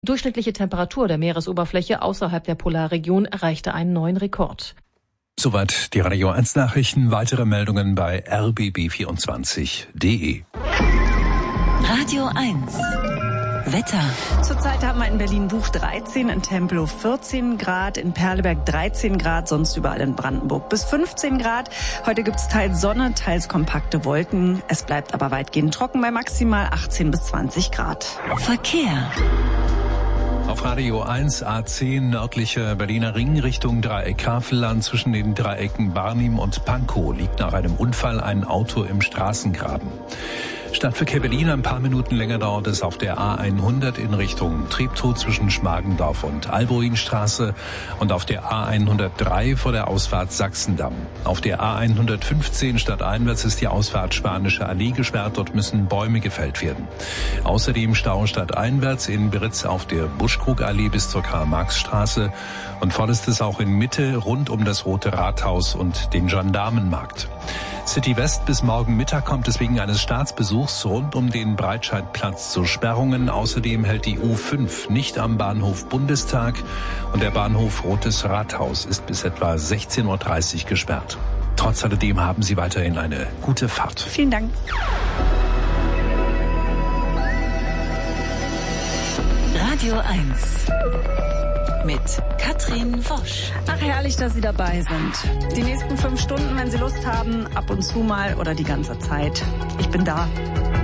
durchschnittliche Temperatur der Meeresoberfläche außerhalb der Polarregion erreichte einen neuen Rekord. Soweit die Radio 1 Nachrichten. Weitere Meldungen bei rbb24.de. Radio 1 Wetter. Zurzeit haben wir in Berlin Buch 13, in Tempelhof 14 Grad, in Perleberg 13 Grad, sonst überall in Brandenburg bis 15 Grad. Heute gibt's teils Sonne, teils kompakte Wolken. Es bleibt aber weitgehend trocken bei maximal 18 bis 20 Grad. Verkehr. Auf Radio 1 A10 nördlicher Berliner Ring Richtung Dreieck Havelland zwischen den Dreiecken Barnim und Pankow liegt nach einem Unfall ein Auto im Straßengraben. Stadtverkehr Berlin, ein paar Minuten länger dauert es auf der A100 in Richtung Treptow zwischen Schmargendorf und Alboinstraße und auf der A103 vor der Ausfahrt Sachsendamm. Auf der A115 stadteinwärts ist die Ausfahrt Spanische Allee gesperrt, dort müssen Bäume gefällt werden. Außerdem Stau stadteinwärts in Beritz auf der Buschkrugallee bis zur Karl-Marx-Straße und voll ist es auch in Mitte rund um das Rote Rathaus und den Gendarmenmarkt. City West bis morgen Mittag kommt es wegen eines Staatsbesuchs rund um den Breitscheidplatz zu Sperrungen. Außerdem hält die U5 nicht am Bahnhof Bundestag und der Bahnhof Rotes Rathaus ist bis etwa 16:30 Uhr gesperrt. Trotz alledem haben Sie weiterhin eine gute Fahrt. Vielen Dank. Radio 1 mit Katrin Wosch. Ach, herrlich, dass Sie dabei sind. Die nächsten 5 Stunden, wenn Sie Lust haben, ab und zu mal oder die ganze Zeit. Ich bin da.